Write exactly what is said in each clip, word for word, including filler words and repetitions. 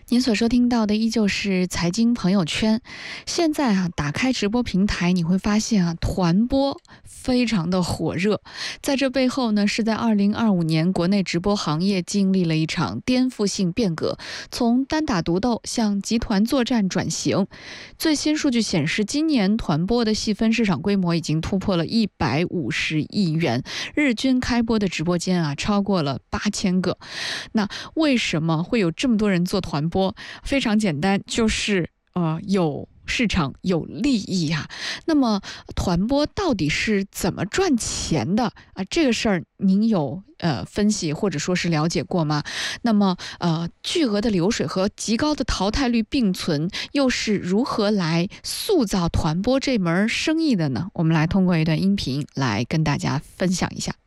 您所收听到的依旧是财经朋友圈。现在啊，打开直播平台，你会发现啊，团播非常的火热。在这背后呢，是在二零二五年，国内直播行业经历了一场颠覆性变革，从单打独斗向集团作战转型。最新数据显示，今年团播的细分市场规模已经突破了一百五十亿元，日均开播的直播间啊，超过了八千个。那为什么会有这么多人做团播？非常简单，就是呃有市场有利益啊。那么团播到底是怎么赚钱的啊？这个事儿您有呃分析或者说是了解过吗？那么呃巨额的流水和极高的淘汰率并存，又是如何来塑造团播这门生意的呢？我们来通过一段音频来跟大家分享一下。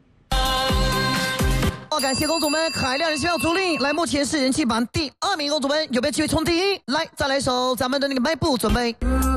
感谢公主们，海量人气票助力，来，目前是人气榜第二名，公主们有没有机会冲第一？来，再来一首咱们的那个迈步，准备。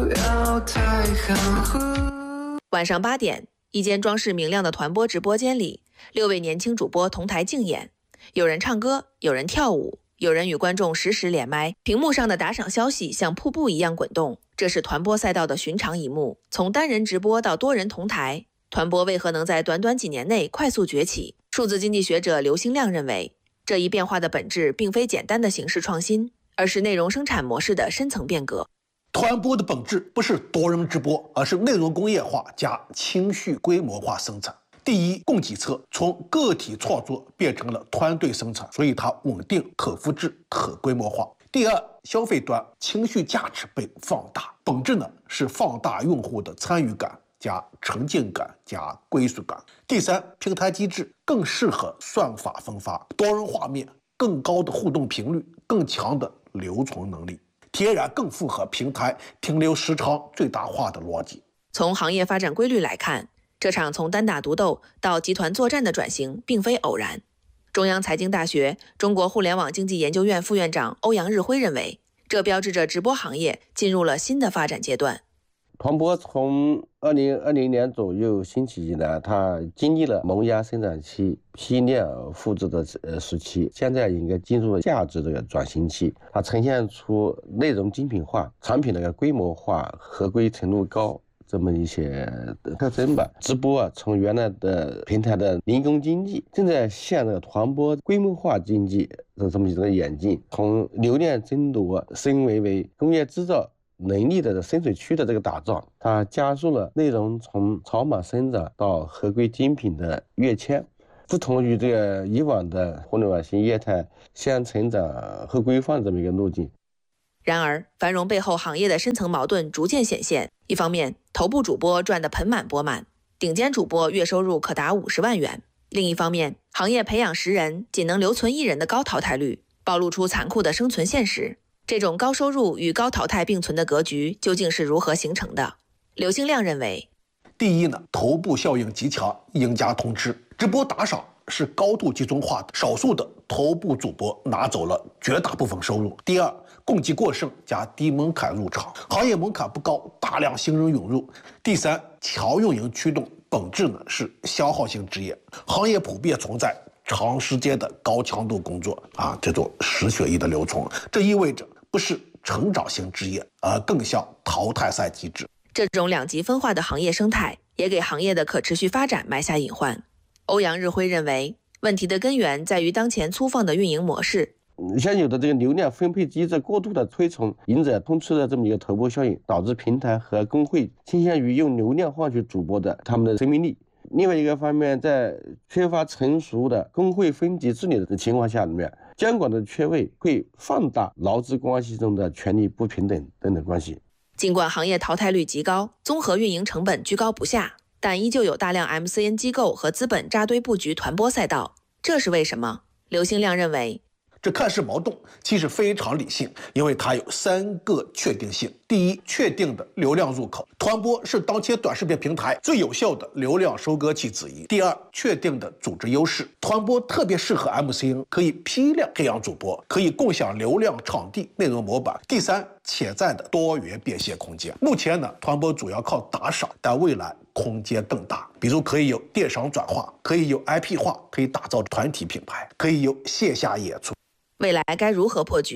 晚上八点，一间装饰明亮的团播直播间里，六位年轻主播同台竞演，有人唱歌，有人跳舞，有人与观众实时连麦，屏幕上的打赏消息像瀑布一样滚动。这是团播赛道的寻常一幕，从单人直播到多人同台，团播为何能在短短几年内快速崛起？数字经济学者刘兴亮认为，这一变化的本质并非简单的形式创新，而是内容生产模式的深层变革。 团播的本质不是多人直播，而是内容工业化加情绪规模化生产。第一，供给侧从个体创作变成了团队生产，所以它稳定、可复制、可规模化。第二，消费端情绪价值被放大，本质呢是放大用户的参与感加沉浸感加归属感。第三，平台机制更适合算法分发，多人画面，更高的互动频率，更强的留存能力，天然更符合平台停留时长最大化的逻辑。 从行业发展规律来看，这场从单打独斗到集团作战的转型并非偶然。中央财经大学中国互联网经济研究院副院长欧阳日辉认为，这标志着直播行业进入了新的发展阶段。 团播从二零二零年左右兴起以来，它经历了萌芽生长期、批量复制的呃时期，现在应该进入价值这个转型期。它呈现出内容精品化、产品那个规模化、合规程度高这么一些特征吧。直播啊，从原来的平台的零工经济，正在向这个团播规模化经济的这么一个演进，从流量争夺升维为工业制造能力的深水区的这个打造，它加速了内容从草莽生长到合规精品的跃迁。不同于这个以往的互联网型业态先成长后规范这么一个路径。 然而，繁荣背后行业的深层矛盾逐渐显现。一方面，头部主播赚得盆满钵满，顶尖主播月收入可达五十万元；另一方面，行业培养十人仅能留存一人的高淘汰率，暴露出残酷的生存现实。这种高收入与高淘汰并存的格局究竟是如何形成的？刘兴亮认为， 第一呢，头部效应极强，赢家通吃。直播打赏是高度集中化的，少数的头部主播拿走了绝大部分收入。第二，供给过剩加低门槛入场，行业门槛不高，大量新人涌入。第三，强运营驱动本质呢是消耗性职业，行业普遍存在长时间的高强度工作啊，这种失血液的流程，这意味着不是成长型职业，而更像淘汰赛机制。 这种两极分化的行业生态也给行业的可持续发展埋下隐患。欧阳日辉认为，问题的根源在于当前粗放的运营模式。 现有的这个流量分配机制过度的推崇赢者通吃的这么一个头部效应，导致平台和工会倾向于用流量换取主播的他们的生命力。另外一个方面，在缺乏成熟的工会分级治理的情况下里面，监管的缺位会放大劳资关系中的权利不平等等等关系。 尽管行业淘汰率极高，综合运营成本居高不下，但依旧有大量 M C N 机构和资本扎堆布局团播赛道，这是为什么？刘兴亮认为， 这看似矛盾，其实非常理性，因为它有三个确定性。第一，确定的流量入口，团播是当前短视频平台最有效的流量收割器之一。第二，确定的组织优势，团播特别适合 M C N， 可以批量培养主播，可以共享流量场地内容模板。第三，潜在的多元变现空间。目前呢，团播主要靠打赏，但未来空间更大，比如可以有电商转化，可以有 I P 化，可以打造团体品牌，可以有线下演出。 未来该如何破局？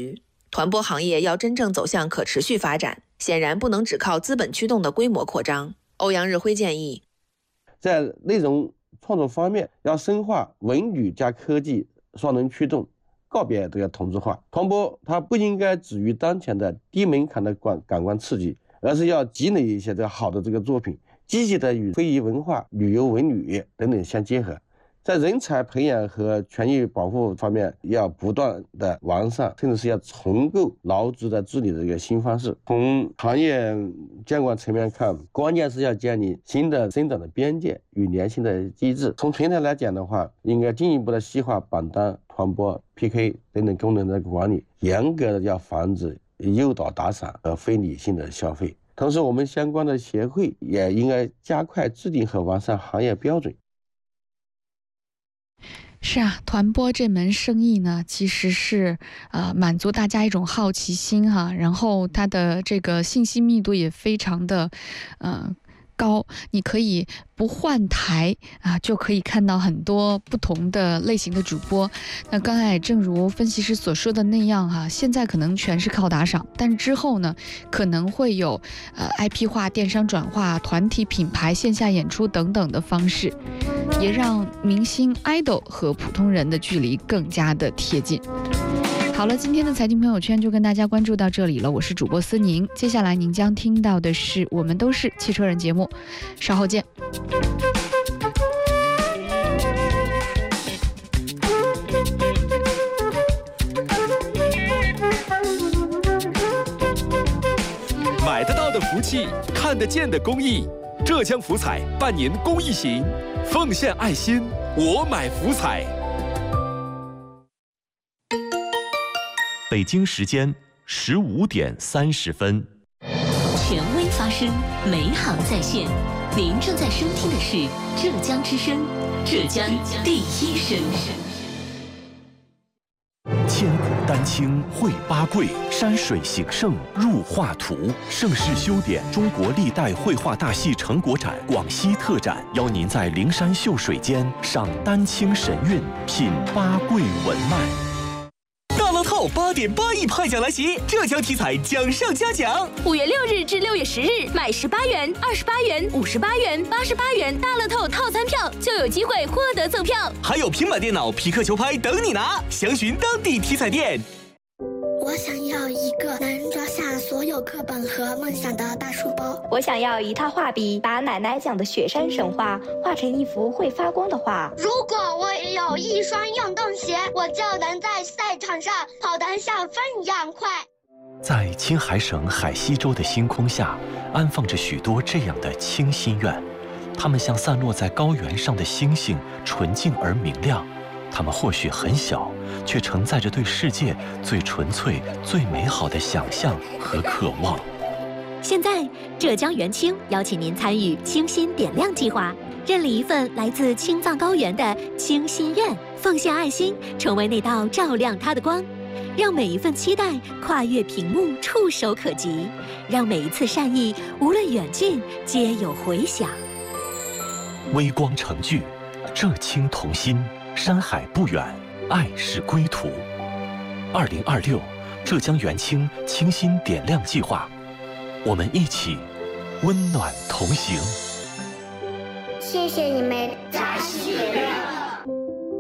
团播行业要真正走向可持续发展，显然不能只靠资本驱动的规模扩张。欧阳日辉建议， 在内容创作方面，要深化文旅加科技双能驱动，告别这个同质化。团播它不应该止于当前的低门槛的感感官刺激，而是要积累一些这个好的这个作品，积极的与非遗文化、旅游文旅等等相结合。在人才培养和权益保护方面，要不断的完善，甚至是要重构劳资的治理的这个新方式。从行业监管层面看，关键是要建立新的生长的边界与粘性的机制。从平台来讲的话，应该进一步的细化榜单、团播、P K 等等功能的管理，严格的要防止诱导打赏和非理性的消费。同时，我们相关的协会也应该加快制定和完善行业标准。 是啊，团播这门生意呢，其实是呃满足大家一种好奇心哈，然后它的这个信息密度也非常的呃高，你可以不换台啊，就可以看到很多不同的类型的主播。那刚才正如分析师所说的那样哈、啊，现在可能全是靠打赏，但之后呢，可能会有呃 I P 化、电商转化、团体品牌、线下演出等等的方式，也让明星 idol 和普通人的距离更加的贴近。好了，今天的财经朋友圈就跟大家关注到这里了，我是主播思宁。接下来您将听到的是我们都是汽车人节目，稍后见。 买得到的福气，看得见的公益，浙江福彩办年公益行，奉献爱心，我买福彩。北京时间十五点三十分， 权威发声，美好在线。您正在收听的是浙江之声，浙江第一声。 千古丹青绘八桂，山水形胜入画图。盛世修典中国历代绘画大戏成果展广西特展，邀您在灵山秀水间赏丹青神韵，品八桂文脉。 大乐透八点八亿派奖来袭，浙江体彩奖上加奖。 五月六日至六月十日，买十八元、二十八元、五十八元、八十八元大乐透套餐票，就有机会获得赠票， 还有平板电脑、皮克球拍等你拿。详询当地体彩店。 我想要一个能装下所有课本和梦想的大书包。 我想要一套画笔，把奶奶讲的雪山神话画成一幅会发光的画。 如果我也有一双运动鞋，我就能在赛场上跑得像风一样快。 在青海省海西州的星空下，安放着许多这样的清心愿，它们像散落在高原上的星星，纯净而明亮。它们或许很小，却承载着对世界最纯粹、最美好的想象和渴望。 现在，浙江元清邀请您参与清心点亮计划，认领一份来自青藏高原的清心愿，奉献爱心，成为那道照亮它的光，让每一份期待跨越屏幕，触手可及，让每一次善意，无论远近，皆有回响。 微光成炬，浙青同心。山海不远，爱是归途。二零二六，浙江元清清心点亮计划，我们一起温暖同行。 谢谢你们，扎西点亮。